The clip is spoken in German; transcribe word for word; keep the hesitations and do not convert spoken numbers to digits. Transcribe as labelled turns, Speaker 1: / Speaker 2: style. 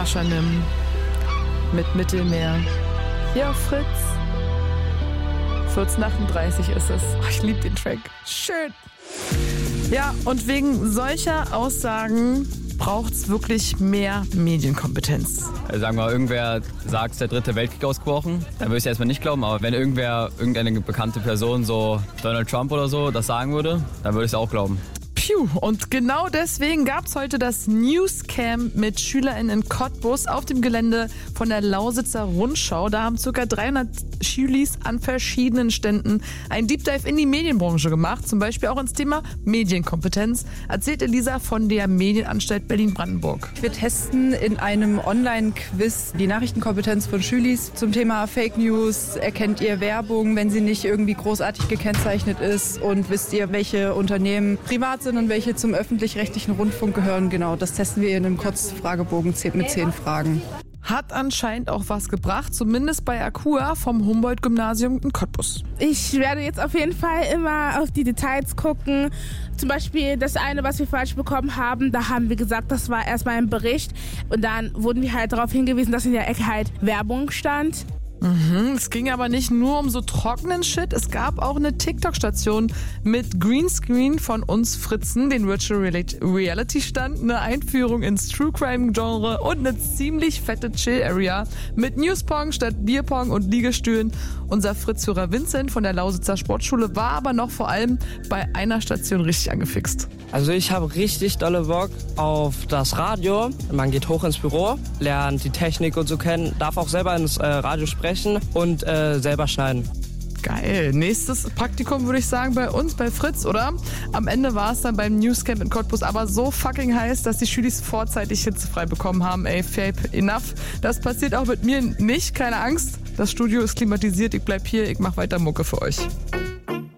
Speaker 1: Aschernim mit Mittelmeer. Hier auf Fritz. vierzehn achtunddreißig ist es. Oh, ich liebe den Track. Schön. Ja, und wegen solcher Aussagen braucht es wirklich mehr Medienkompetenz.
Speaker 2: Also sagen wir, irgendwer sagt, es ist der dritte Weltkrieg ausgebrochen, dann würde ich es erstmal nicht glauben. Aber wenn irgendwer, irgendeine bekannte Person, so Donald Trump oder so, das sagen würde, dann würde ich es auch glauben.
Speaker 1: Piu. Und genau deswegen gab es heute das Newscamp mit SchülerInnen in Cottbus auf dem Gelände von der Lausitzer Rundschau. Da haben ca. dreihundert Schülis an verschiedenen Ständen einen Deep Dive in die Medienbranche gemacht, zum Beispiel auch ins Thema Medienkompetenz, erzählt Elisa von der Medienanstalt Berlin-Brandenburg.
Speaker 3: Wir testen in einem Online-Quiz die Nachrichtenkompetenz von Schülis zum Thema Fake News. Erkennt ihr Werbung, wenn sie nicht irgendwie großartig gekennzeichnet ist? Und wisst ihr, welche Unternehmen privat sind und welche zum öffentlich-rechtlichen Rundfunk gehören? Genau, das testen wir in einem Kurzfragebogen mit zehn Fragen.
Speaker 1: Hat anscheinend auch was gebracht, zumindest bei Akua vom Humboldt-Gymnasium in Cottbus.
Speaker 4: Ich werde jetzt auf jeden Fall immer auf die Details gucken. Zum Beispiel das eine, was wir falsch bekommen haben, da haben wir gesagt, das war erstmal ein Bericht. Und dann wurden wir halt darauf hingewiesen, dass in der Ecke halt Werbung stand.
Speaker 1: Mhm, es ging aber nicht nur um so trockenen Shit. Es gab auch eine TikTok-Station mit Greenscreen von uns Fritzen, den Virtual Reality-Stand, eine Einführung ins True-Crime-Genre und eine ziemlich fette Chill-Area mit Newspong statt Bierpong und Liegestühlen. Unser Fritz-Hörer Vincent von der Lausitzer Sportschule war aber noch vor allem bei einer Station richtig angefixt.
Speaker 5: Also ich habe richtig dolle Bock auf das Radio. Man geht hoch ins Büro, lernt die Technik und so kennen, darf auch selber ins äh, Radio sprechen und äh, selber schneiden.
Speaker 1: Geil. Nächstes Praktikum würde ich sagen bei uns, bei Fritz, oder? Am Ende war es dann beim Newscamp in Cottbus aber so fucking heiß, dass die Schülis vorzeitig hitzefrei bekommen haben. Ey, Fape, enough. Das passiert auch mit mir nicht, keine Angst. Das Studio ist klimatisiert, ich bleib hier, ich mach weiter Mucke für euch.